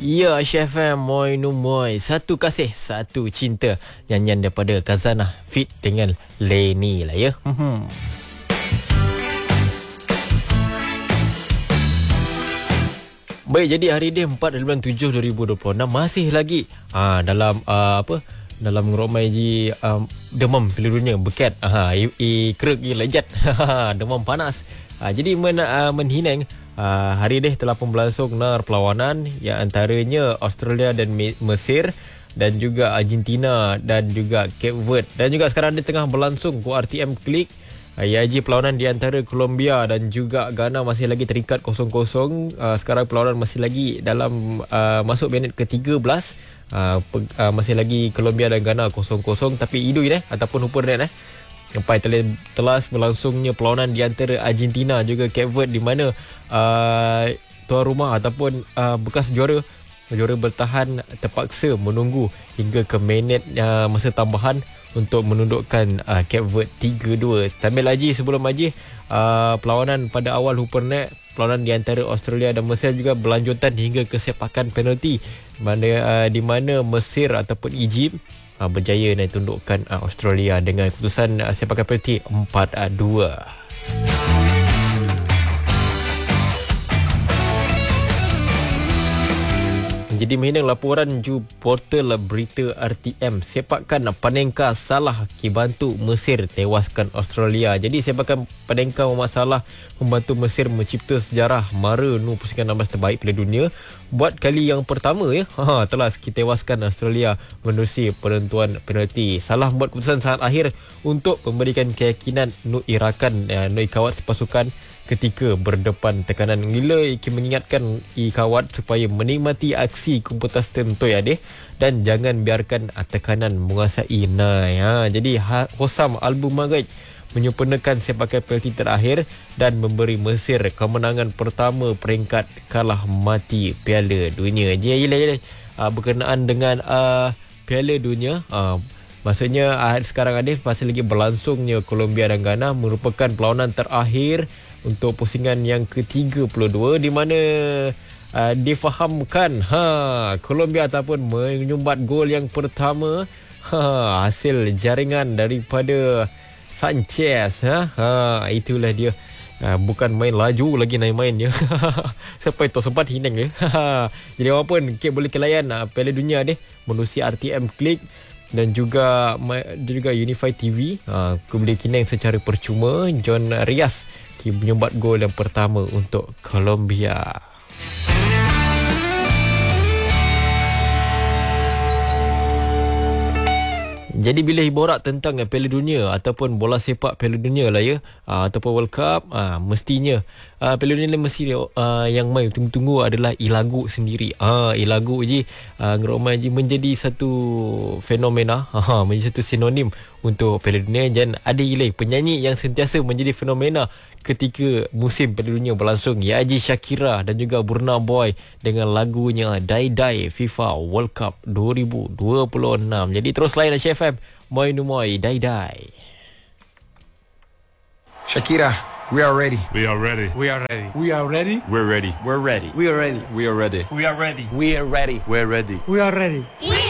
Ya, Chef Moi Numoy. Satu kasih, satu cinta. Nyanyian daripada Kazana fit dengan Leni lah ya. Baik, jadi hari ini 4/7/2026 masih lagi dalam dalam ngeromai ji demam Piala Dunia Beket krek lejat demam panas. Jadi menhinang hari ini telah pun berlangsung perlawanan yang antaranya Australia dan Mesir dan juga Argentina dan juga Cape Verde, dan juga sekarang di tengah berlangsung QRTM Klik. Iaji perlawanan di antara Colombia dan juga Ghana masih lagi terikat 0-0. Sekarang perlawanan masih lagi dalam masuk minit ke-13. Masih lagi Colombia dan Ghana 0-0, tapi idui ataupun upur sampai telas berlangsungnya perlawanan di antara Argentina juga Cape Verde, di mana tuan rumah ataupun bekas juara bertahan terpaksa menunggu hingga ke minit masa tambahan untuk menundukkan Cape Verde 3-2. Sambil lagi sebelum perlawanan pada awal Hupernet, perlawanan di antara Australia dan Mesir juga berlanjutan hingga ke sepakan penalti, di mana Mesir ataupun Egypt berjaya tundukkan Australia dengan keputusan sepakan penalti 4-2. Jadi mengenai laporan portal berita RTM, sepakan Panenka Salah bantu Mesir tewaskan Australia. Jadi sepakan Panenka Muhammad Salah membantu Mesir mencipta sejarah mara pusingan 16 terbaik Piala Dunia buat kali yang pertama telah tewaskan Australia menerusi penentuan penalti. Salah membuat keputusan saat akhir untuk memberikan keyakinan irakan kawat sepasukan ketika berdepan tekanan gila. Iki mengingatkan kawat supaya menikmati aksi komputer tentu dan jangan biarkan tekanan menguasai Jadi Hossam Al-Bumagaj menyempurnakan sepakan penalti terakhir dan memberi Mesir kemenangan pertama peringkat kalah mati Piala Dunia. Jadi berkenaan dengan Piala Dunia, maksudnya sekarang masih lagi berlangsungnya Colombia dan Ghana, merupakan perlawanan terakhir untuk pusingan yang ke-32, di mana difahamkan Colombia ataupun menyumbat gol yang pertama hasil jaringan daripada Sanchez. Itulah dia. Bukan main laju lagi mainnya. Sampai tu sempat hinang dia. Jadi apapun boleh kelayan Piala Dunia menerusi RTM Klik dan juga Unify TV. Boleh kinang secara percuma. John Rias menyumbat gol yang pertama untuk Colombia. Jadi bila ibarat tentang Piala Dunia ataupun bola sepak Piala Dunia lah ataupun World Cup, mestinya Piala Dunia mesti yang mai tunggu-tunggu adalah Ilagu sendiri. Ilagu ngeromai menjadi satu fenomena, menjadi satu sinonim untuk Piala Dunia, dan ada penyanyi yang sentiasa menjadi fenomena ketika musim Piala Dunia berlangsung, Yaji Shakira dan juga Burna Boy dengan lagunya Die Die FIFA World Cup 2026. Jadi terus lain Chef FM Moi Numoy Die Die. Shakira, we are ready. We are ready. We are ready. We are ready. We're ready. We're ready. We are ready. We are ready. We are ready. We are ready. We're ready. We are ready. We